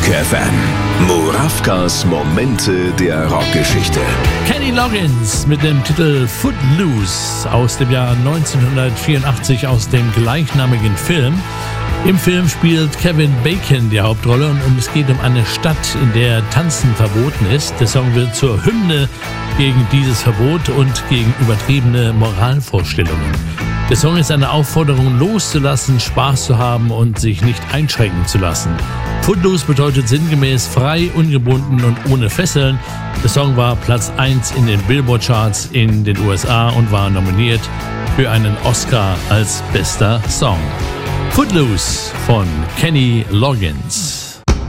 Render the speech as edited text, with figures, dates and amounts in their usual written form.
Rock FM. Murawkas Momente der Rockgeschichte. Kenny Loggins mit dem Titel Footloose aus dem Jahr 1984 aus dem gleichnamigen Film. Im Film spielt Kevin Bacon die Hauptrolle und es geht um eine Stadt, in der Tanzen verboten ist. Der Song wird zur Hymne gegen dieses Verbot und gegen übertriebene Moralvorstellungen. Der Song ist eine Aufforderung, loszulassen, Spaß zu haben und sich nicht einschränken zu lassen. Footloose bedeutet sinngemäß frei, ungebunden und ohne Fesseln. Der Song war Platz 1 in den Billboard-Charts in den USA und war nominiert für einen Oscar als bester Song. Footloose von Kenny Loggins.